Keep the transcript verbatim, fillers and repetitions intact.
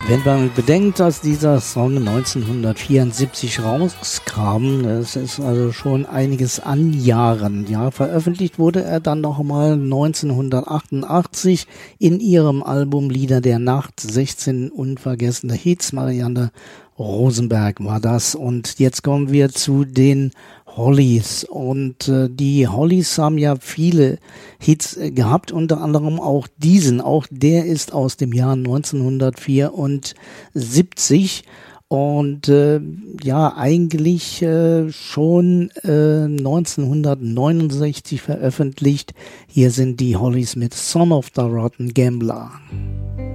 Wenn man bedenkt, dass dieser Song neunzehnhundertvierundsiebzig rauskam, das ist also schon einiges an Jahren. Ja, veröffentlicht wurde er dann noch mal neunzehnhundertachtundachtzig in ihrem Album Lieder der Nacht, sechzehn unvergessene Hits. Marianne Rosenberg war das. Und jetzt kommen wir zu den Hollies. Und äh, die Hollies haben ja viele Hits äh, gehabt, unter anderem auch diesen. Auch der ist aus dem Jahr neunzehnhundertvierundsiebzig. Und äh, ja, eigentlich äh, schon äh, neunzehnhundertneunundsechzig veröffentlicht. Hier sind die Hollies mit Son of the Rotten Gambler.